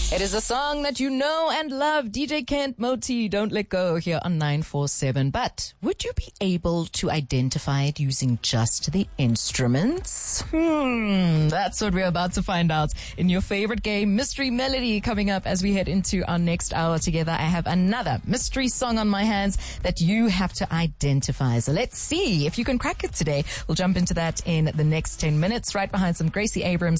It is a song that you know and love. DJ Kent Moti, Don't Let Go, here on 947. But would you be able to identify it using just the instruments? That's what we're about to find out in your favorite game, Mystery Melody, coming up as we head into our next hour together. I have another mystery song on my hands that you have to identify. So let's see if you can crack it today. We'll jump into that in the next 10 minutes, right behind some Gracie Abrams